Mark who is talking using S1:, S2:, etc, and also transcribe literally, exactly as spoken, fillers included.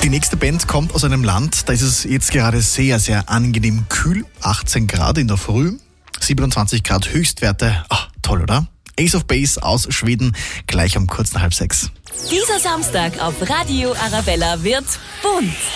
S1: Die nächste Band kommt aus einem Land, da ist es jetzt gerade sehr, sehr angenehm kühl. achtzehn Grad in der Früh, siebenundzwanzig Grad Höchstwerte. Ah, toll, oder? Ace of Base aus Schweden, gleich um kurz nach halb sechs.
S2: Dieser Samstag auf Radio Arabella wird bunt.